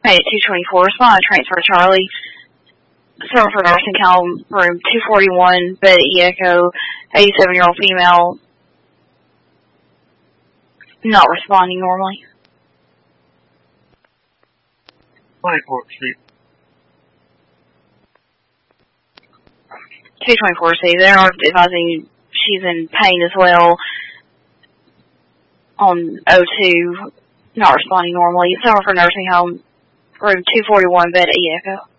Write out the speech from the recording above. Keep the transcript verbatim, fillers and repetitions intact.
Paid at two twenty-four. Respond to transfer Charlie. Server for nursing home, room two forty-one, bed at E Echo, eighty-seven-year-old female, not responding normally. twenty-fourth Street. two twenty-four C. They're advising she's in pain as well on O two, not responding normally. Server for nursing home, room two forty-one, bed at E Echo.